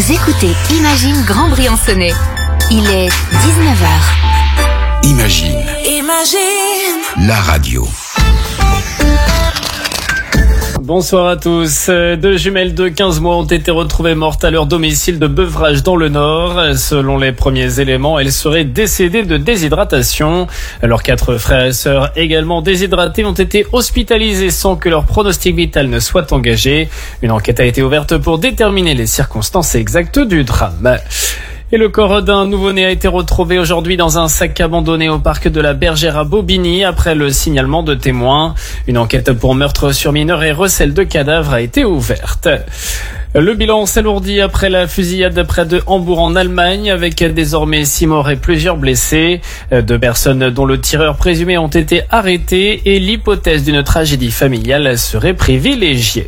Vous écoutez Imagine Grand Briançonnais. Il est 19h. Imagine. La radio. Bonsoir à tous. Deux jumelles de 15 mois ont été retrouvées mortes à leur domicile de Beuvrages dans le Nord. Selon les premiers éléments, elles seraient décédées de déshydratation. Leurs 4 frères et sœurs, également déshydratés, ont été hospitalisés sans que leur pronostic vital ne soit engagé. Une enquête a été ouverte pour déterminer les circonstances exactes du drame. Et le corps d'un nouveau-né a été retrouvé aujourd'hui dans un sac abandonné au parc de la Bergère à Bobigny après le signalement de témoins. Une enquête pour meurtre sur mineur et recel de cadavres a été ouverte. Le bilan s'alourdit après la fusillade près de Hambourg en Allemagne avec désormais 6 morts et plusieurs blessés. 2 personnes dont le tireur présumé ont été arrêtées et l'hypothèse d'une tragédie familiale serait privilégiée.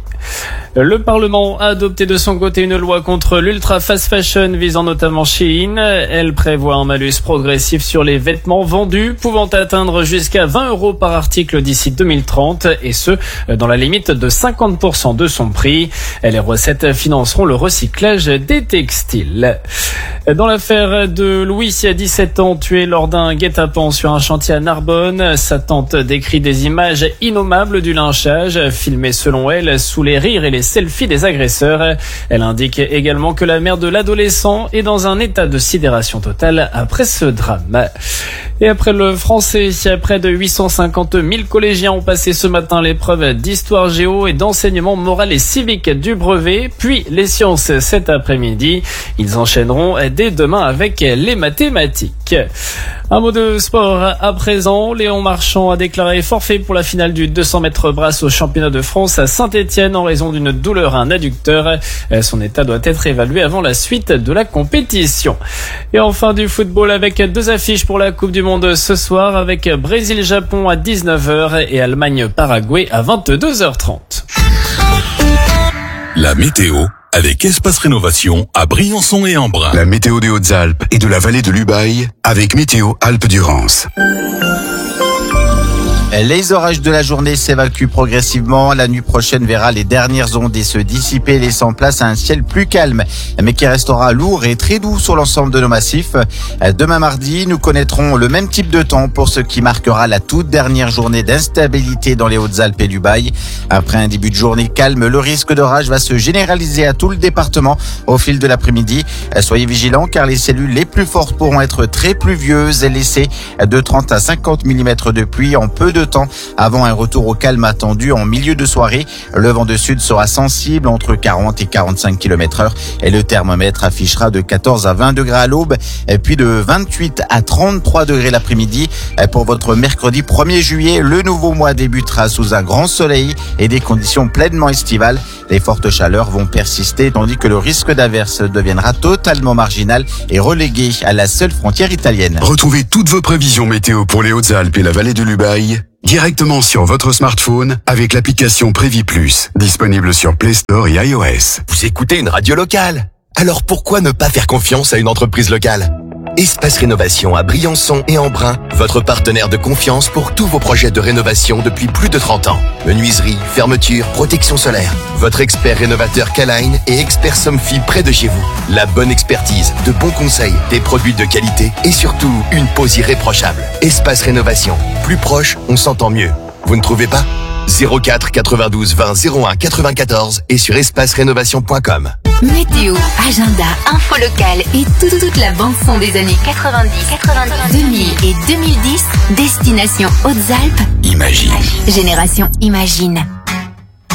Le Parlement a adopté de son côté une loi contre l'ultra fast fashion visant notamment Shein. Elle prévoit un malus progressif sur les vêtements vendus pouvant atteindre jusqu'à 20 € par article d'ici 2030 et ce, dans la limite de 50% de son prix. Les recettes financeront le recyclage des textiles. Dans l'affaire de Louis, 17 ans, tué lors d'un guet-apens sur un chantier à Narbonne, sa tante décrit des images innommables du lynchage, filmées selon elle sous les rires et les selfies des agresseurs. Elle indique également que la mère de l'adolescent est dans un état de sidération totale après ce drame. Et après le français, près de 850 000 collégiens ont passé ce matin l'épreuve d'histoire géo et d'enseignement moral et civique du brevet, puis les sciences cet après-midi. Ils enchaîneront dès demain avec les mathématiques. Un mot de sport à présent. Léon Marchand a déclaré forfait pour la finale du 200 mètres brasse au championnat de France à Saint-Étienne en raison d'une douleur à un adducteur. Son état doit être évalué avant la suite de la compétition. Et enfin du football avec 2 affiches pour la Coupe du Monde ce soir avec Brésil-Japon à 19h et Allemagne-Paraguay à 22h30. La météo avec Espace Rénovation à Briançon et Embrun. La météo des Hautes-Alpes et de la vallée de l'Ubaye avec Météo Alpes-Durance. Les orages de la journée s'évacuent progressivement. La nuit prochaine verra les dernières ondées se dissiper, laissant place à un ciel plus calme, mais qui restera lourd et très doux sur l'ensemble de nos massifs. Demain mardi, nous connaîtrons le même type de temps pour ce qui marquera la toute dernière journée d'instabilité dans les Hautes-Alpes et l'Ubaye. Après un début de journée calme, le risque d'orage va se généraliser à tout le département au fil de l'après-midi. Soyez vigilants car les cellules les plus fortes pourront être très pluvieuses et laisser de 30 à 50 mm de pluie en peu de temps avant un retour au calme attendu en milieu de soirée. Le vent de sud sera sensible entre 40 et 45 km/h et le thermomètre affichera de 14 à 20 degrés à l'aube et puis de 28 à 33 degrés l'après-midi. Pour votre mercredi 1er juillet, le nouveau mois débutera sous un grand soleil et des conditions pleinement estivales. Les fortes chaleurs vont persister tandis que le risque d'averse deviendra totalement marginal et relégué à la seule frontière italienne. Retrouvez toutes vos prévisions météo pour les Hautes-Alpes et la vallée de l'Ubaye directement sur votre smartphone avec l'application Prévis Plus, disponible sur Play Store et iOS. Vous écoutez une radio locale? Alors pourquoi ne pas faire confiance à une entreprise locale? Espace Rénovation à Briançon et Embrun, votre partenaire de confiance pour tous vos projets de rénovation depuis plus de 30 ans. Menuiserie, fermeture, protection solaire. Votre expert rénovateur K-Line et expert Somfy près de chez vous. La bonne expertise, de bons conseils, des produits de qualité et surtout une pose irréprochable. Espace Rénovation. Plus proche, on s'entend mieux. Vous ne trouvez pas? 04 92 20 01 94 et sur espacerénovation.com. Météo, agenda, info locale et toute la bande-son des années 90, 2000 et 2010. Destination Hautes-Alpes. Imagine. Génération Imagine.